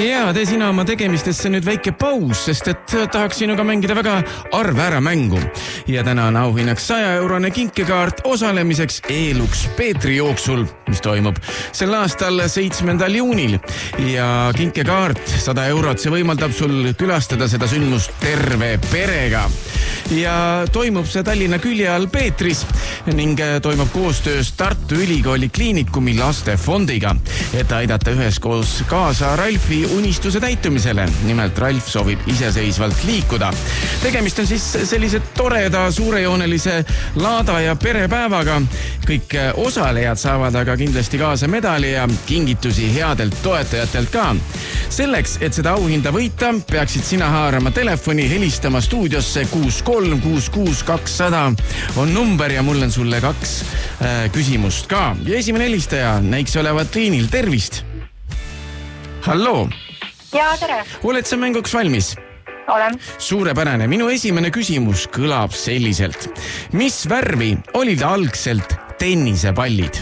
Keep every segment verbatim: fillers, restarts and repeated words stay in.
Ja, tee sina oma tegemistesse nüüd väike paus, sest et tahaks sinuga mängida väga arve ära mängu. Ja täna on auhinnaks saja eurone kinkekaart osalemiseks Eeluks Peetri jooksul, mis toimub sel aastal seitsmendal juunil. Ja kinkekaart sada eurot, see võimaldab sul külastada seda sündmust terve perega. Ja toimub see Tallinna külje all Peetris ning toimub koostöös Tartu Ülikooli Kliinikumi lastefondiga, et aidata üheskoos kaasa Ralfi unistuse täitumisele. Nimelt Ralf soovib iseseisvalt liikuda. Tegemist on siis sellise toreda suurejoonelise laada ja perepäevaga. Kõik osalejad saavad aga kindlasti kaasa medali ja kingitusi headelt toetajatelt ka. Selleks, et seda auhinda võita, peaksid sina haarama telefoni, helistama stuudiosse kuus kolm kuus kuus kakssada on number ja mul on sulle kaks äh, küsimust ka. Ja esimene helistaja näiks olevat liinil. Tervist! Halloo! Jaa, tere! Oled sa mänguks valmis? Olen. Suurepärane. Minu esimene küsimus kõlab selliselt. Mis värvi olid algselt tennisepallid?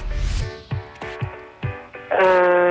Öö,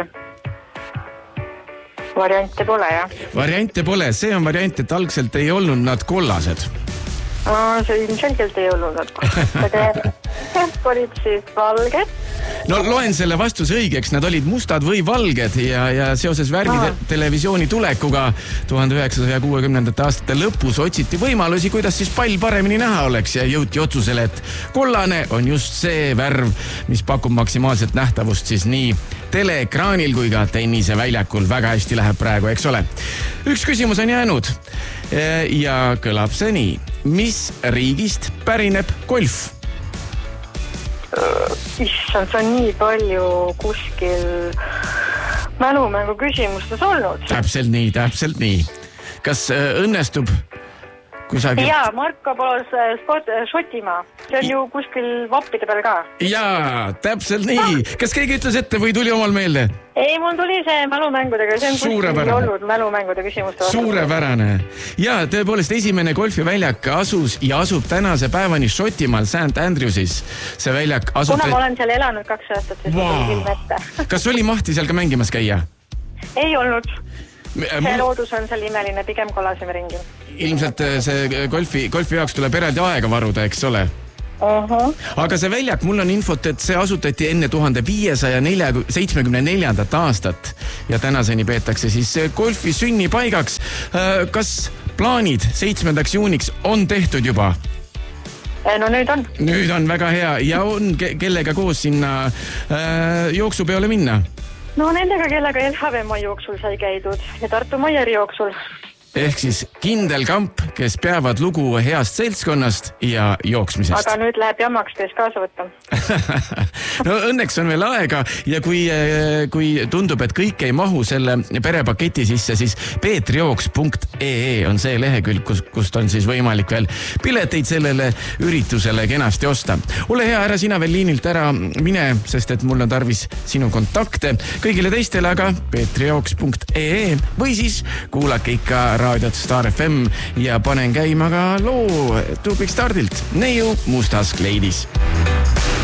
variante pole, jah. Variante pole. See on variant, et algselt ei olnud nad kollased. No, see ilmselgelt ei olnud nad kollased. Olid siis valged. No loen selle vastuse õigeks, nad olid mustad või valged ja, ja seoses värvitelevisiooni tulekuga tuhande üheksasaja kuuekümnendate aastate lõpus otsiti võimalusi, kuidas siis pall paremini näha oleks ja jõuti otsusele, et kollane on just see värv, mis pakub maksimaalselt nähtavust siis nii teleekraanil kui ka tenniseväljakul. Väga hästi läheb praegu, eks ole. Üks küsimus on jäänud ja kõlab see nii. Mis riigist pärineb golf? Issand, see on nii palju kuskil mälumängu küsimustes olnud. Täpselt nii, täpselt nii. Kas õnnestub kusagil... Jaa, Marko Polos sport, Šotimaa. See on ju kuskil vappide peal ka. Jaa, täpselt nii. Kas keegi ütles ette või tuli omal meelde? Ei, mul tuli see mälumängudega. See on kuskil olnud mälumängude küsimuste. Suurepärane. Ja tõepoolest esimene golfiväljak asus ja asub tänase päevani Šotimaal Saint Andrewsis. See väljak asub... Kuna ma olen seal elanud kaks aastat, siis wow. Ma tulin ette. Kas oli mahti seal ka mängimas käia? Ei olnud. See loodus on seal imeline, pigem kollasime ringi. Ilmselt see golfi, golfi jaoks tuleb eraldi aega varuda, eks ole? Uh-huh. Aga see väljak, mul on infot, et see asutati enne tuhande viiesaja seitsmekümne neljandat aastat ja tänaseni peetakse siis golfi sünnipaigaks. Kas plaanid seitsmendaks juuniks on tehtud juba? No nüüd on. Nüüd on väga hea ja on ke- kellega koos sinna äh, jooksupeole minna? No nendega, kellega L H V mai jooksul sai käidud ja Tartu Maieri jooksul. Ehk siis kindel kamp, kes peavad lugu heast seltskonnast ja jooksmisest. Aga nüüd läheb jamaks tees kaasa võtta. No õnneks on veel aega ja kui, kui tundub, et kõik ei mahu selle perepaketi sisse, siis peetrjooks punkt ee on see lehekülg, kus, kust on siis võimalik veel pileteid sellele üritusele kenasti osta. Ole hea, ära sina veel liinilt ära mine, sest et mul on tarvis sinu kontakte. Kõigile teistele aga peetrjooks punkt ee või siis kuulake ikka raadiot Star F M ja panen käima ka loo Tubik Stardilt. Neiu mustas kleidis.